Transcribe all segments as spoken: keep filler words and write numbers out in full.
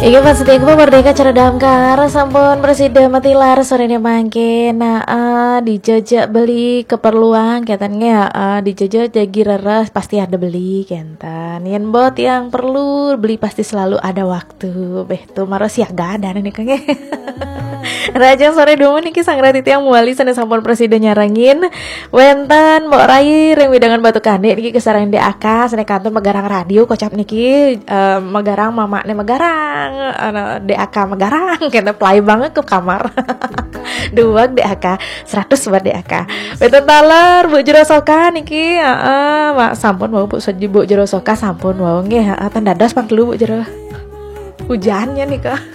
Iki pas setiap merdeka cara damkar sampun presiden matilar sore ini mangke nah uh, dijajak beli keperluan katanya uh, dijajak jadi reres pasti ada beli kentan yen bot yang perlu beli pasti selalu ada waktu beh tuh maro siaga ada nih kayaknya. Raja sore dua niki sang ratiti yang muali sana sampun presiden nyarangin wentan mbok rai reng widangan batu kande niki kesarang di akas sana kantor megarang radio kocap niki uh, megarang mama ne megarang uh, D A K megarang kena play banget ke kamar. Dua D A K seratus buat D A K betul taler bu jerosoka niki heeh uh, mak sampun mau bu seji bu jerosoka sampun wau nggih heeh tanda das pang dulu bu jero hujannya nih kak.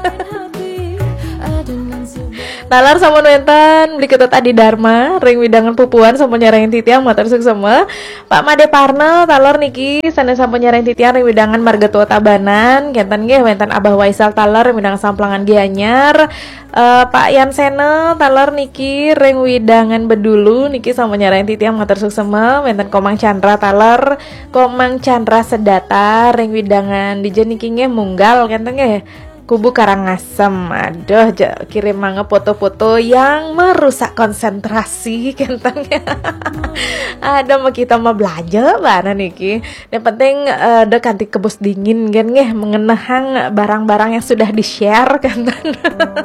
Talar sama nonton beli ketut Adi Dharma ring widangan pupuan sama nyarain titiang matur suk semua Pak Made Parno talar niki sana sama nyarain titiang ring widangan marga tua tabanan kentan nggih wenten Abah Waisal talar ring widangan samplangan gianyar uh, Pak Yan Sene talar niki ring widangan bedulu niki sama nyarain titiang matur suk semua wenten Komang Chandra talar Komang Chandra sedata ring widangan dijen niki nggih munggal kentan nggih Kubu Karangasem, aduh kirim manga foto-foto yang merusak konsentrasi kentangnya. Ada mau kita mau belanja mana niki. Yang penting uh, dek kanti kebus dingin kan nggih mengenahang barang-barang yang sudah di-share kan.